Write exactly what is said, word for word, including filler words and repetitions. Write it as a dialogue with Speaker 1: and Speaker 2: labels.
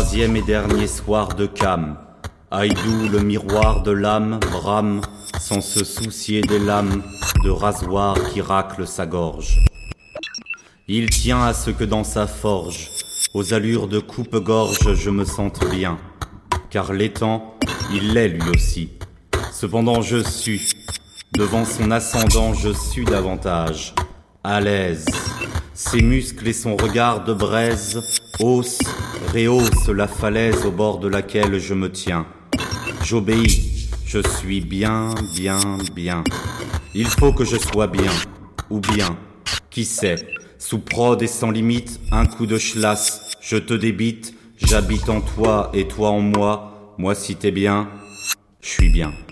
Speaker 1: troisième et dernier soir de Cam, Haïdou, le miroir de l'âme, brame, sans se soucier des lames de rasoir qui raclent sa gorge. Il tient à ce que dans sa forge, aux allures de coupe-gorge, je me sente bien, car l'étang, il l'est lui aussi. Cependant je sue, devant son ascendant je sue davantage, à l'aise. Ses muscles et son regard de braise haussent, rehaussent la falaise au bord de laquelle je me tiens. J'obéis, je suis bien, bien, bien. Il faut que je sois bien, ou bien, qui sait, sous prod et sans limite, un coup de chlasse, je te débite, j'habite en toi et toi en moi, moi si t'es bien, je suis bien.